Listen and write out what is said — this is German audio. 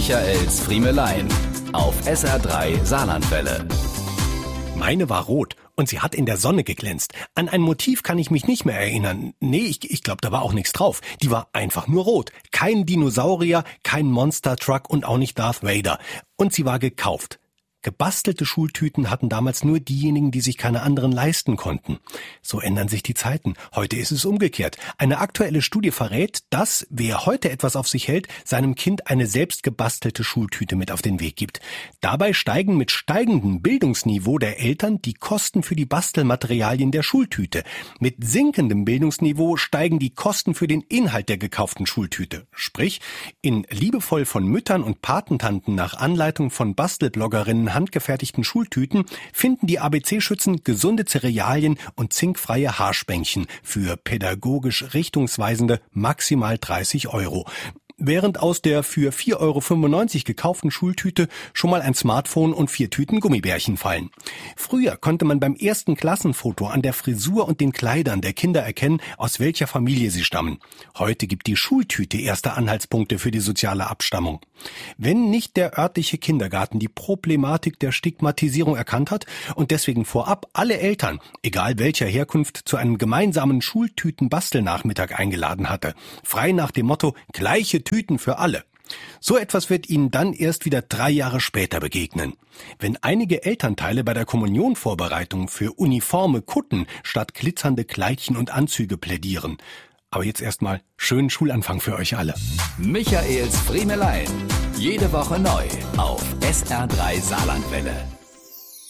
Michaels Friemelein auf SR3 Saarlandwelle. Meine war rot und sie hat in der Sonne geglänzt. An ein Motiv kann ich mich nicht mehr erinnern. Nee, ich glaube, da war auch nichts drauf. Die war einfach nur rot. Kein Dinosaurier, kein Monster Truck und auch nicht Darth Vader. Und sie war gekauft. Gebastelte Schultüten hatten damals nur diejenigen, die sich keine anderen leisten konnten. So ändern sich die Zeiten. Heute ist es umgekehrt. Eine aktuelle Studie verrät, dass, wer heute etwas auf sich hält, seinem Kind eine selbst gebastelte Schultüte mit auf den Weg gibt. Dabei steigen mit steigendem Bildungsniveau der Eltern die Kosten für die Bastelmaterialien der Schultüte. Mit sinkendem Bildungsniveau steigen die Kosten für den Inhalt der gekauften Schultüte. Sprich, in liebevoll von Müttern und Patentanten nach Anleitung von Bastelbloggerinnen handgefertigten Schultüten finden die ABC-Schützen gesunde Cerealien und zinkfreie Haarspänkchen für pädagogisch richtungsweisende maximal 30 €. Während aus der für 4,95 € gekauften Schultüte schon mal ein Smartphone und 4 Tüten Gummibärchen fallen. Früher konnte man beim ersten Klassenfoto an der Frisur und den Kleidern der Kinder erkennen, aus welcher Familie sie stammen. Heute gibt die Schultüte erste Anhaltspunkte für die soziale Abstammung. Wenn nicht der örtliche Kindergarten die Problematik der Stigmatisierung erkannt hat und deswegen vorab alle Eltern, egal welcher Herkunft, zu einem gemeinsamen Schultüten-Bastelnachmittag eingeladen hatte. Frei nach dem Motto, gleiche Tüten für alle. So etwas wird Ihnen dann erst wieder 3 Jahre später begegnen. Wenn einige Elternteile bei der Kommunionvorbereitung für uniforme Kutten statt glitzernde Kleidchen und Anzüge plädieren. Aber jetzt erstmal schönen Schulanfang für euch alle. Michaels Friemelein. Jede Woche neu auf SR3 Saarlandwelle.